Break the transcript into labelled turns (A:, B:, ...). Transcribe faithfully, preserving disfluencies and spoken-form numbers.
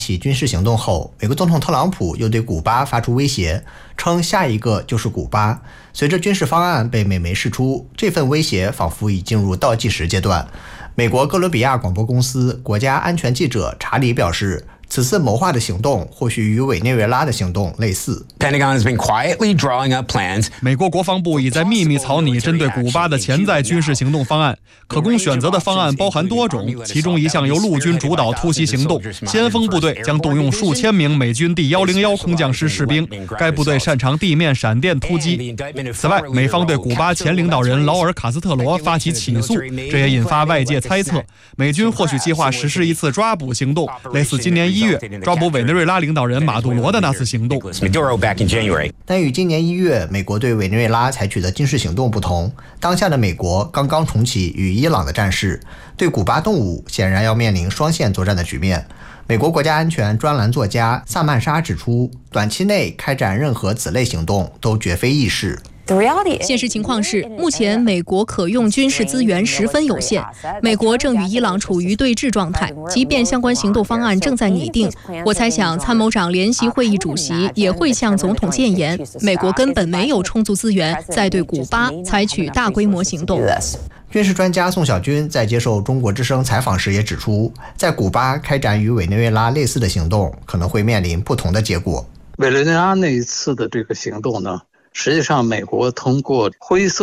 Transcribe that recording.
A: 起军事行动后，美国总统特朗普又对古巴发出威胁，称下一个就是古巴。随着军事方案被美媒释出，这份威胁仿佛已进入倒计时阶段。美国哥伦比亚广播公司国家安全记者查理表示，此次谋划的行动或许与委内瑞拉的行动类似。
B: Pentagon has been quietly drawing up plans.
C: 美国国防部已在秘密草拟针对古巴的潜在军事行动方案，可供选择的方案包含多种，其中一项由陆军主导突袭行动，先锋部队将动用数千名美军第一零一空降师士兵，该部队擅长地面闪电突击。此外，美方对古巴前领导人劳尔·卡斯特罗发起起诉，这也引发外界猜测，美军或许计划实施一次抓捕行动，类似今年一月抓捕委内瑞拉领导人马杜罗的那次行动。
A: 但与今年一月美国对委内瑞拉采取的军事行动不同，当下的美国刚刚重启与伊朗的战事，对古巴动武显然要面临双线作战的局面。美国国家安全专栏作家萨曼莎指出，短期内开展任何此类行动都绝非易事。
D: 现实情况是，目前美国可用军事资源十分有限，美国正与伊朗处于对峙状态，即便相关行动方案正在拟定，我猜想参谋长联席会议主席也会向总统建言，美国根本没有充足资源再对古巴采取大规模行动。
A: 军事专家宋小军在接受中国之声采访时也指出，在古巴开展与委内瑞拉类似的行动，可能会面临不同的结果。
E: 委内瑞拉那一次的这个行动呢，实际上美国通过灰色